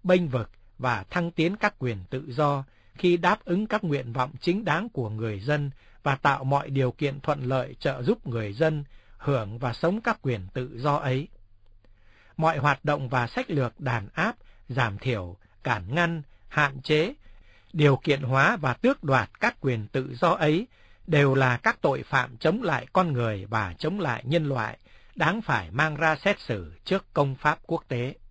bênh vực và thăng tiến các quyền tự do khi đáp ứng các nguyện vọng chính đáng của người dân và tạo mọi điều kiện thuận lợi trợ giúp người dân hưởng và sống các quyền tự do ấy. Mọi hoạt động và sách lược đàn áp, giảm thiểu, cản ngăn, hạn chế, điều kiện hóa và tước đoạt các quyền tự do ấy đều là các tội phạm chống lại con người và chống lại nhân loại, đáng phải mang ra xét xử trước công pháp quốc tế.